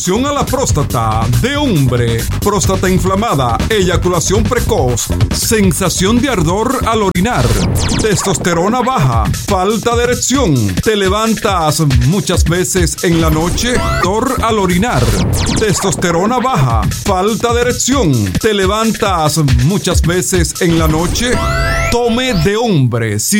A la próstata de hombre, próstata inflamada, eyaculación precoz, sensación de ardor al orinar, testosterona baja, falta de erección, te levantas muchas veces en la noche, ardor al orinar, testosterona baja, falta de erección, te levantas muchas veces en la noche, tome de hombre.